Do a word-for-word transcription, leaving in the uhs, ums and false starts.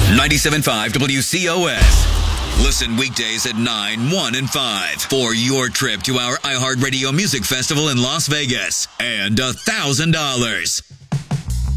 ninety-seven point five W C O S. Listen weekdays at nine, one, and five for your trip to our iHeartRadio Music Festival in Las Vegas and one thousand dollars.